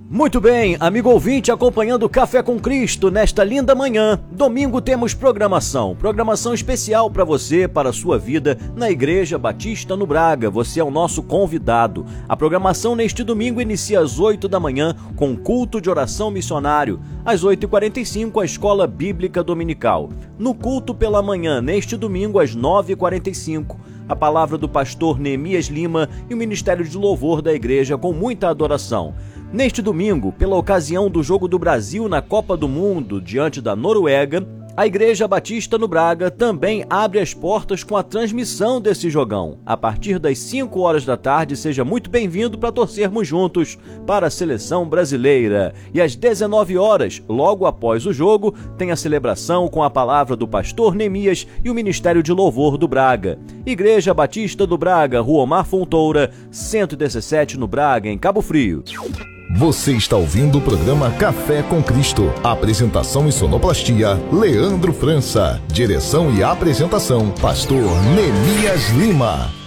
Muito bem, amigo ouvinte acompanhando o Café com Cristo nesta linda manhã. Domingo temos programação especial para você, para a sua vida na Igreja Batista no Braga. Você é o nosso convidado. A programação neste domingo inicia às 8 da manhã com culto de oração missionário. Às 8h45 a Escola Bíblica Dominical. No culto pela manhã, neste domingo às 9h45. A palavra do pastor Neemias Lima e o Ministério de Louvor da Igreja com muita adoração. Neste domingo, pela ocasião do Jogo do Brasil na Copa do Mundo diante da Noruega, a Igreja Batista no Braga também abre as portas com a transmissão desse jogão. A partir das 5 horas da tarde, seja muito bem-vindo para torcermos juntos para a seleção brasileira. E às 19 horas, logo após o jogo, tem a celebração com a palavra do pastor Neemias e o Ministério de Louvor do Braga. Igreja Batista do Braga, Rua Omar Fontoura, 117 no Braga, em Cabo Frio. Você está ouvindo o programa Café com Cristo. Apresentação e sonoplastia, Leandro França. Direção e apresentação, pastor Neemias Lima.